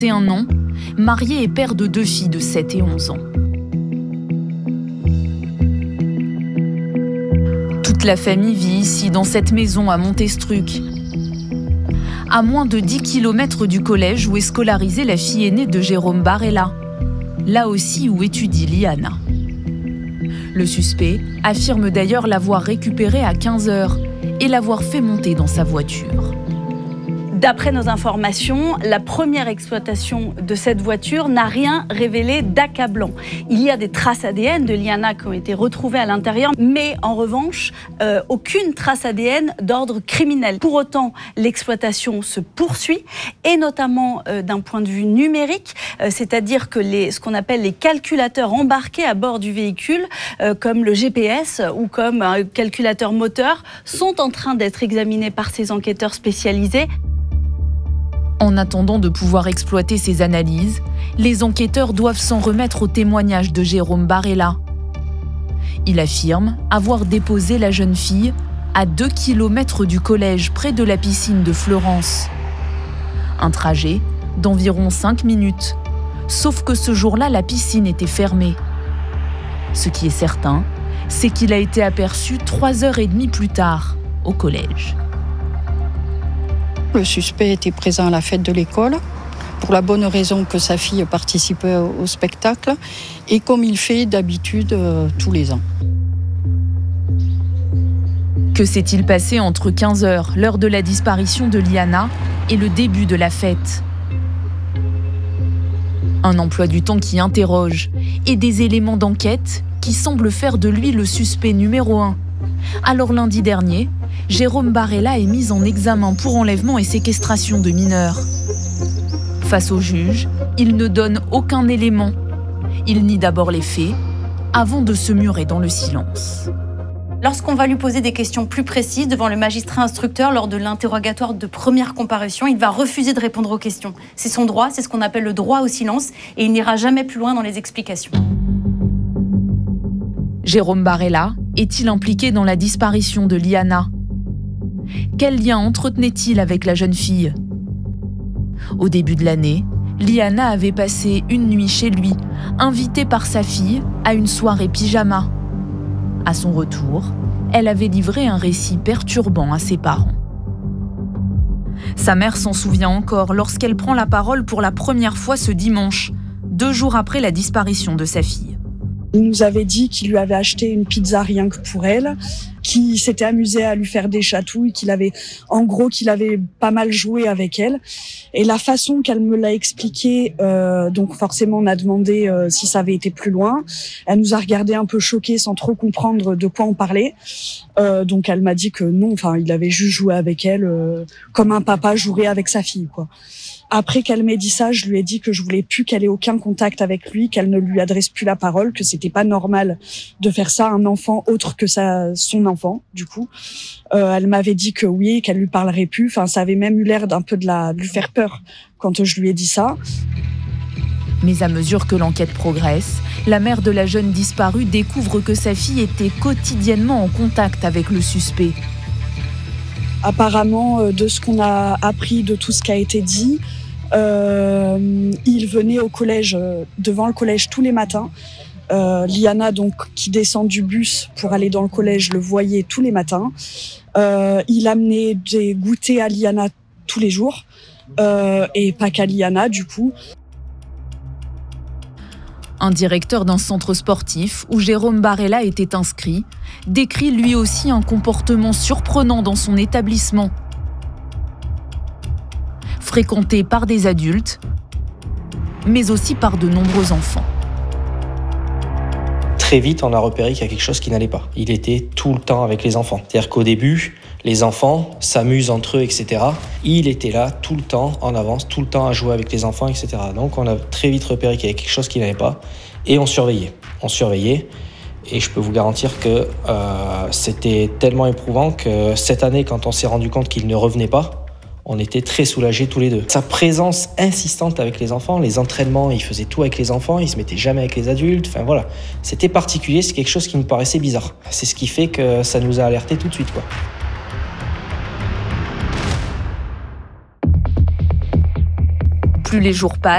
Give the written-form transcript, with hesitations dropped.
21 ans, marié et père de 2 filles de 7 et 11 ans. Toute la famille vit ici, dans cette maison à Montestruc, à moins de 10 km du collège où est scolarisée la fille aînée de Jérôme Barella, là aussi où étudie Liana. Le suspect affirme d'ailleurs l'avoir récupérée à 15h et l'avoir fait monter dans sa voiture. D'après nos informations, la première exploitation de cette voiture n'a rien révélé d'accablant. Il y a des traces ADN de Liana qui ont été retrouvées à l'intérieur, mais en revanche, aucune trace ADN d'ordre criminel. Pour autant, l'exploitation se poursuit, et notamment d'un point de vue numérique, c'est-à-dire que ce qu'on appelle les calculateurs embarqués à bord du véhicule, comme le GPS ou comme un calculateur moteur, sont en train d'être examinés par ces enquêteurs spécialisés. En attendant de pouvoir exploiter ces analyses, les enquêteurs doivent s'en remettre au témoignage de Jérôme Barella. Il affirme avoir déposé la jeune fille à 2 km du collège, près de la piscine de Fleurance. Un trajet d'environ 5 minutes, sauf que ce jour-là, la piscine était fermée. Ce qui est certain, c'est qu'il a été aperçu 3h30 plus tard, au collège. Le suspect était présent à la fête de l'école, pour la bonne raison que sa fille participait au spectacle, et comme il fait d'habitude tous les ans. Que s'est-il passé entre 15h, l'heure de la disparition de Liana, et le début de la fête ? Un emploi du temps qui interroge, et des éléments d'enquête qui semblent faire de lui le suspect numéro 1. Alors lundi dernier, Jérôme Barella est mis en examen pour enlèvement et séquestration de mineurs. Face au juge, il ne donne aucun élément. Il nie d'abord les faits, avant de se murer dans le silence. Lorsqu'on va lui poser des questions plus précises devant le magistrat instructeur lors de l'interrogatoire de première comparution, il va refuser de répondre aux questions. C'est son droit, c'est ce qu'on appelle le droit au silence, et il n'ira jamais plus loin dans les explications. Jérôme Barella est-il impliqué dans la disparition de Liana ? Quel lien entretenait-il avec la jeune fille ? Au début de l'année, Liana avait passé une nuit chez lui, invitée par sa fille à une soirée pyjama. À son retour, elle avait livré un récit perturbant à ses parents. Sa mère s'en souvient encore lorsqu'elle prend la parole pour la première fois ce dimanche, 2 jours après la disparition de sa fille. Il nous avait dit qu'il lui avait acheté une pizza rien que pour elle, qu'il s'était amusé à lui faire des chatouilles, qu'il avait pas mal joué avec elle. Et la façon qu'elle me l'a expliqué, donc forcément on a demandé si ça avait été plus loin. Elle nous a regardé un peu choqués sans trop comprendre de quoi on parlait. Donc elle m'a dit que non, il avait juste joué avec elle comme un papa jouerait avec sa fille, quoi. Après qu'elle m'ait dit ça, je lui ai dit que je voulais plus qu'elle ait aucun contact avec lui, qu'elle ne lui adresse plus la parole, que c'était pas normal de faire ça à un enfant autre que son enfant, du coup. Elle m'avait dit que oui, qu'elle lui parlerait plus. Ça avait même eu l'air d'un peu de lui faire peur quand je lui ai dit ça. Mais à mesure que l'enquête progresse, la mère de la jeune disparue découvre que sa fille était quotidiennement en contact avec le suspect. Apparemment, de ce qu'on a appris, de tout ce qui a été dit, il venait au collège, devant le collège tous les matins. Liana, donc, qui descend du bus pour aller dans le collège, le voyait tous les matins. Il amenait des goûters à Liana tous les jours, et pas qu'à Liana, du coup. Un directeur d'un centre sportif où Jérôme Barella était inscrit décrit lui aussi un comportement surprenant dans son établissement. Fréquenté par des adultes, mais aussi par de nombreux enfants. Très vite, on a repéré qu'il y a quelque chose qui n'allait pas. Il était tout le temps avec les enfants. C'est-à-dire qu'au début, les enfants s'amusent entre eux, etc. Il était là tout le temps, en avance, tout le temps à jouer avec les enfants, etc. Donc on a très vite repéré qu'il y avait quelque chose qui n'allait pas et on surveillait. Et je peux vous garantir que c'était tellement éprouvant que cette année, quand on s'est rendu compte qu'il ne revenait pas, on était très soulagés tous les deux. Sa présence insistante avec les enfants, les entraînements, il faisait tout avec les enfants, il se mettait jamais avec les adultes, voilà. C'était particulier, c'est quelque chose qui nous paraissait bizarre. C'est ce qui fait que ça nous a alertés tout de suite, quoi. Plus les jours passent,